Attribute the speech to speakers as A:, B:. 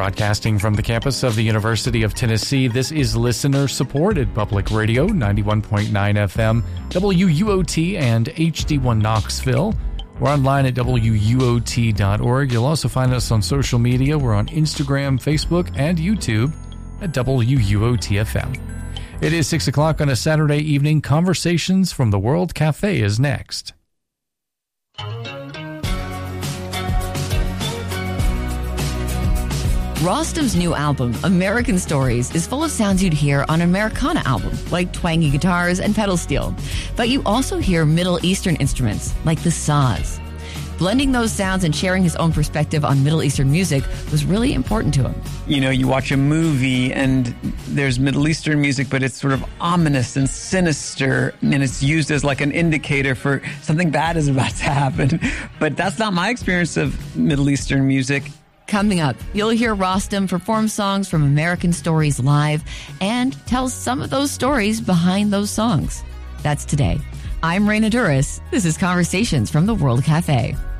A: Broadcasting from the campus of the University of Tennessee, this is listener-supported public radio, 91.9 FM, WUOT and HD1 Knoxville. We're online at WUOT.org. You'll also find us on social media. We're on Instagram, Facebook, and YouTube at WUOT-FM. It is 6 o'clock on a Saturday evening. Conversations from the World Cafe is next.
B: Rostam's new album, American Stories, is full of sounds you'd hear on an Americana album, like twangy guitars and pedal steel. But you also hear Middle Eastern instruments, like the saz. Blending those sounds and sharing his own perspective on Middle Eastern music was really important to him.
C: You know, you watch a movie and there's Middle Eastern music, but it's sort of ominous and sinister, and it's used as like an indicator for something bad is about to happen. But that's not my experience of Middle Eastern music.
B: Coming up, you'll hear Rostam perform songs from American Stories live and tell some of those stories behind those songs. That's today. I'm Raina Duras. This is Conversations from the World Cafe.